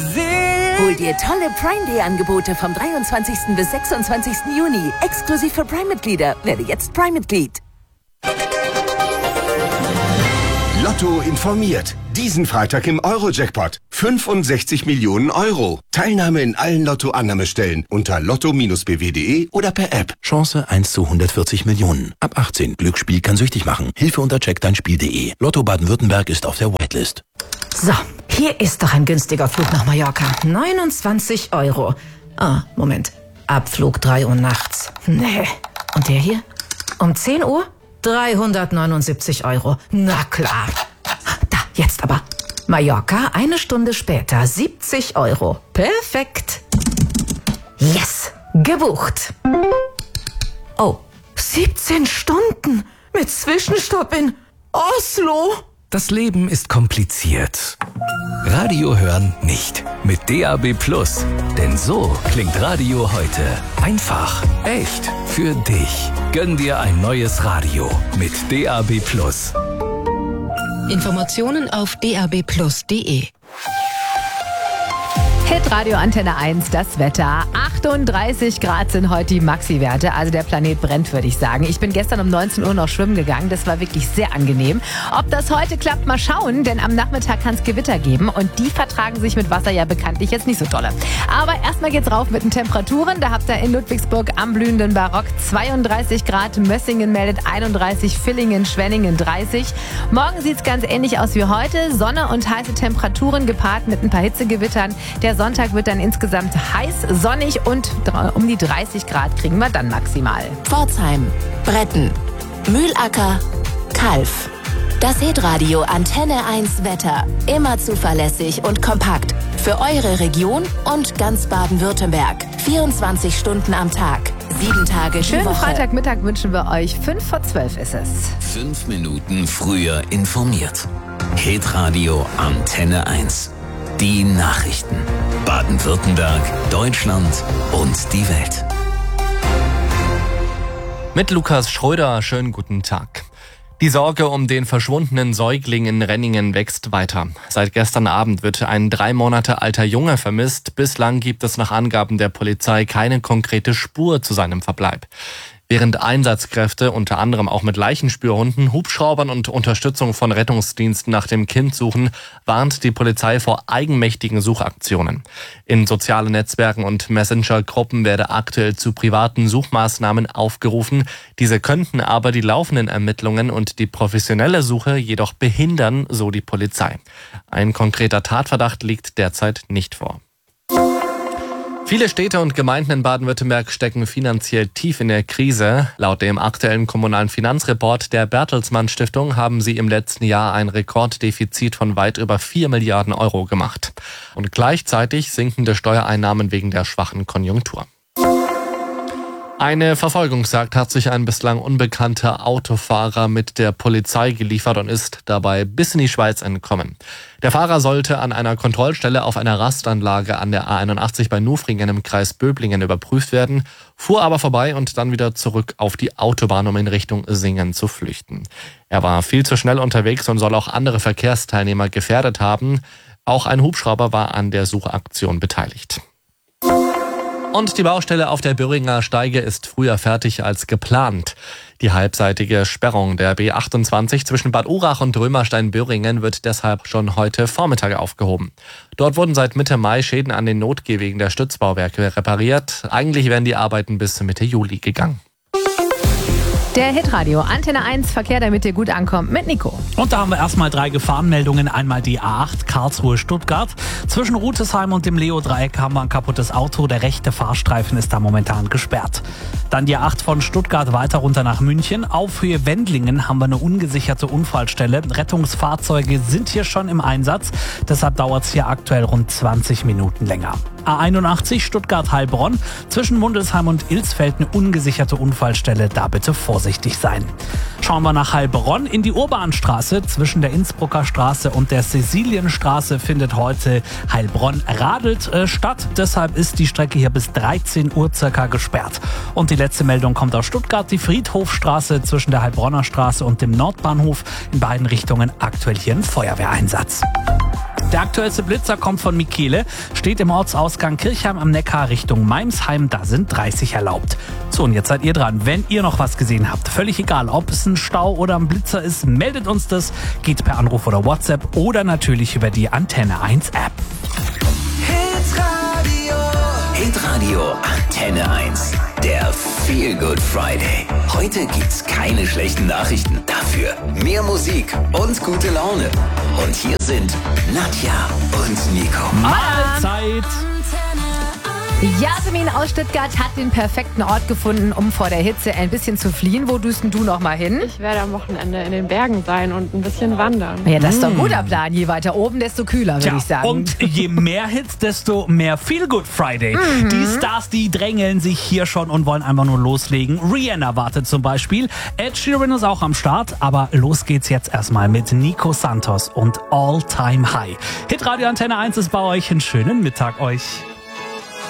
Hol dir tolle Prime Day Angebote vom 23. bis 26. Juni. Exklusiv für Prime-Mitglieder. Werde jetzt Prime-Mitglied. Lotto informiert. Diesen Freitag im Euro-Jackpot. 65 Millionen Euro. Teilnahme in allen Lotto-Annahmestellen unter lotto-bw.de oder per App. Chance 1 zu 140 Millionen. Ab 18. Glücksspiel kann süchtig machen. Hilfe unter checkdeinspiel.de. Lotto Baden-Württemberg ist auf der Whitelist. So, hier ist doch ein günstiger Flug nach Mallorca. 29 €. Ah, Moment. Abflug 3 Uhr nachts. Nee. Und der hier? Um 10 Uhr? 379 €. Na klar. Da, jetzt aber. Mallorca, 1 Stunde später, 70 €. Perfekt. Yes, gebucht. Oh, 17 Stunden mit Zwischenstopp in Oslo. Das Leben ist kompliziert. Radio hören nicht. Mit DAB+. Denn so klingt Radio heute. Einfach, echt, für dich. Gönn dir ein neues Radio mit DAB+. Informationen auf dabplus.de. Hitradio Antenne 1, das Wetter. 38 Grad sind heute die Maxi-Werte, also der Planet brennt, würde ich sagen. Ich bin gestern um 19 Uhr noch schwimmen gegangen, das war wirklich sehr angenehm. Ob das heute klappt, mal schauen, denn am Nachmittag kann es Gewitter geben und die vertragen sich mit Wasser ja bekanntlich jetzt nicht so dolle. Aber erstmal geht's rauf mit den Temperaturen. Da habt ihr in Ludwigsburg am blühenden Barock 32 Grad, Mössingen meldet 31, Villingen, Schwenningen 30. Morgen sieht's ganz ähnlich aus wie heute. Sonne und heiße Temperaturen gepaart mit ein paar Hitzegewittern. Der Sonntag wird dann insgesamt heiß, sonnig und um die 30 Grad kriegen wir dann maximal. Pforzheim, Bretten, Mühlacker, Kalf. Das Hitradio Antenne 1 Wetter. Immer zuverlässig und kompakt. Für eure Region und ganz Baden-Württemberg. 24 Stunden am Tag. 7 Tage die Schönen Woche. Freitagmittag wünschen wir euch. 11:55 ist es. 5 Minuten früher informiert. Hitradio Antenne 1. Die Nachrichten. Baden-Württemberg, Deutschland und die Welt. Mit Lukas Schröder, schönen guten Tag. Die Sorge um den verschwundenen Säugling in Renningen wächst weiter. Seit gestern Abend wird ein 3 Monate alter Junge vermisst. Bislang gibt es nach Angaben der Polizei keine konkrete Spur zu seinem Verbleib. Während Einsatzkräfte unter anderem auch mit Leichenspürhunden, Hubschraubern und Unterstützung von Rettungsdiensten nach dem Kind suchen, warnt die Polizei vor eigenmächtigen Suchaktionen. In sozialen Netzwerken und Messenger-Gruppen werde aktuell zu privaten Suchmaßnahmen aufgerufen. Diese könnten aber die laufenden Ermittlungen und die professionelle Suche jedoch behindern, so die Polizei. Ein konkreter Tatverdacht liegt derzeit nicht vor. Viele Städte und Gemeinden in Baden-Württemberg stecken finanziell tief in der Krise. Laut dem aktuellen kommunalen Finanzreport der Bertelsmann Stiftung haben sie im letzten Jahr ein Rekorddefizit von weit über 4 Milliarden Euro gemacht. Und gleichzeitig sinkende Steuereinnahmen wegen der schwachen Konjunktur. Eine Verfolgungsjagd hat sich ein bislang unbekannter Autofahrer mit der Polizei geliefert und ist dabei bis in die Schweiz entkommen. Der Fahrer sollte an einer Kontrollstelle auf einer Rastanlage an der A81 bei Nufringen im Kreis Böblingen überprüft werden, fuhr aber vorbei und dann wieder zurück auf die Autobahn, um in Richtung Singen zu flüchten. Er war viel zu schnell unterwegs und soll auch andere Verkehrsteilnehmer gefährdet haben. Auch ein Hubschrauber war an der Suchaktion beteiligt. Und die Baustelle auf der Böhringer Steige ist früher fertig als geplant. Die halbseitige Sperrung der B28 zwischen Bad Urach und Römerstein-Böhringen wird deshalb schon heute Vormittag aufgehoben. Dort wurden seit Mitte Mai Schäden an den Notgehwegen der Stützbauwerke repariert. Eigentlich wären die Arbeiten bis Mitte Juli gegangen. Der Hitradio Antenne 1 Verkehr, damit ihr gut ankommt, mit Nico. Und da haben wir erstmal 3 Gefahrenmeldungen. Einmal die A8 Karlsruhe-Stuttgart. Zwischen Rutesheim und dem Leo-Dreieck haben wir ein kaputtes Auto. Der rechte Fahrstreifen ist da momentan gesperrt. Dann die A8 von Stuttgart weiter runter nach München. Auf Höhe Wendlingen haben wir eine ungesicherte Unfallstelle. Rettungsfahrzeuge sind hier schon im Einsatz. Deshalb dauert es hier aktuell rund 20 Minuten länger. A81 Stuttgart-Heilbronn. Zwischen Mundelsheim und Ilsfeld eine ungesicherte Unfallstelle. Da bitte vorsichtig sein. Schauen wir nach Heilbronn in die Urbanstraße. Zwischen der Innsbrucker Straße und der Cäcilienstraße findet heute Heilbronn-Radelt statt. Deshalb ist die Strecke hier bis 13 Uhr circa gesperrt. Und die letzte Meldung kommt aus Stuttgart. Die Friedhofstraße zwischen der Heilbronner Straße und dem Nordbahnhof. In beiden Richtungen aktuell hier ein Feuerwehreinsatz. Der aktuellste Blitzer kommt von Michele, steht im Ortsausgang Kirchheim am Neckar Richtung Meimsheim, da sind 30 erlaubt. So, und jetzt seid ihr dran. Wenn ihr noch was gesehen habt, völlig egal, ob es ein Stau oder ein Blitzer ist, meldet uns das. Geht per Anruf oder WhatsApp oder natürlich über die Antenne 1 App. Hitradio Antenne 1. Der Feel Good Friday. Heute gibt's keine schlechten Nachrichten. Dafür mehr Musik und gute Laune. Und hier sind Nadja und Nico. Mahlzeit! Jasmin aus Stuttgart hat den perfekten Ort gefunden, um vor der Hitze ein bisschen zu fliehen. Wo düst denn du noch mal hin? Ich werde am Wochenende in den Bergen sein und ein bisschen wandern. Ja, das ist doch ein guter Plan. Je weiter oben, desto kühler, würde ich sagen. Und je mehr Hits, desto mehr Feel Good Friday. Die Stars, die drängeln sich hier schon und wollen einfach nur loslegen. Rihanna wartet zum Beispiel. Ed Sheeran ist auch am Start. Aber los geht's jetzt erstmal mit Nico Santos und All Time High. Hitradio Antenne 1 ist bei euch. Einen schönen Mittag euch.